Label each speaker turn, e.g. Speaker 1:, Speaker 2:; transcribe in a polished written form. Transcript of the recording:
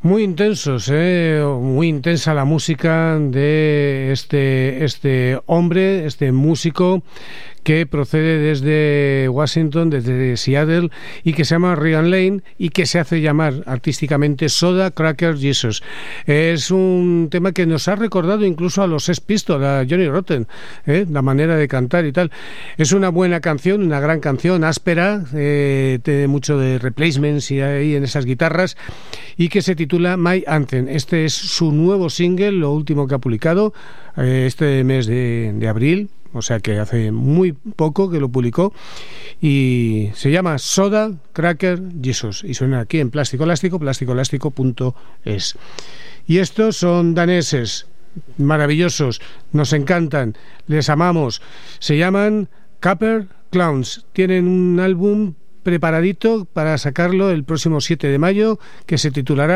Speaker 1: Muy intensos, muy intensa la música de este hombre, este músico que procede desde Washington, desde Seattle, y que se llama Regan Lane y que se hace llamar artísticamente Soda Cracker Jesus. Es un tema que nos ha recordado incluso a los Sex Pistols, a Johnny Rotten, la manera de cantar y tal. Es una buena canción, una gran canción, áspera, tiene mucho de replacements y ahí en esas guitarras, y que se titula My Anthem. Este es su nuevo single, lo último que ha publicado este mes de abril, o sea que hace muy poco que lo publicó, y se llama Soda Cracker Jesus y suena aquí en Plástico Elástico, plasticoelástico.es. Y estos son daneses, maravillosos, nos encantan, les amamos, se llaman Copper Clowns, tienen un álbum preparadito para sacarlo el próximo 7 de mayo que se titulará